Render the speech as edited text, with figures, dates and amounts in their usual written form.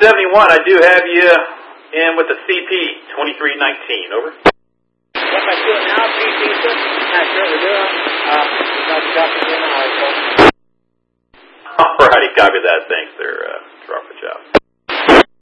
71, I do have you in with the CP 2319. Over. Yep, I do it now. CP, sir. Not sure we're doing. Not dropping in our. All righty, copy that. Thanks, sir. Drop the job.